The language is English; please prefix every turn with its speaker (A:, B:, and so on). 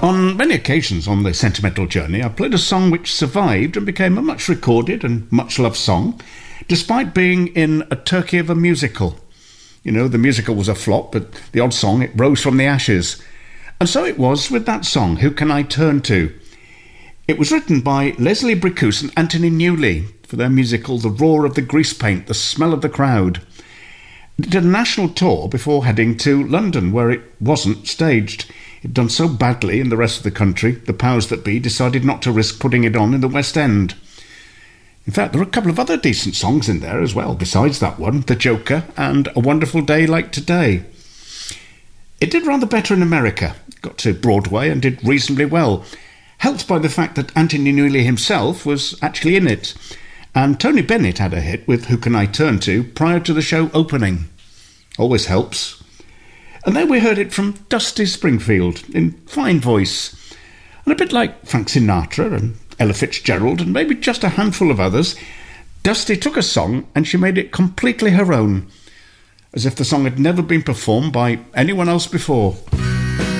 A: On many occasions on the Sentimental Journey, I played a song which survived and became a much recorded and much loved song, despite being in a turkey of a musical. You know, the musical was a flop, but the odd song, it rose from the ashes. And so it was with that song, Who Can I Turn To? It was written by Leslie Bricusse and Anthony Newley for their musical The Roar of the Grease Paint, The Smell of the Crowd. It did a national tour before heading to London, where it wasn't staged. It'd done so badly in the rest of the country, the powers that be decided not to risk putting it on in the West End. In fact, there are a couple of other decent songs in there as well, besides that one, The Joker and A Wonderful Day Like Today. It did rather better in America, got to Broadway and did reasonably well, helped by the fact that Anthony Newley himself was actually in it, and Tony Bennett had a hit with Who Can I Turn To prior to the show opening. Always helps. And then we heard it from Dusty Springfield in fine voice. And a bit like Frank Sinatra and Ella Fitzgerald and maybe just a handful of others, Dusty took a song and she made it completely her own, as if the song had never been performed by anyone else before.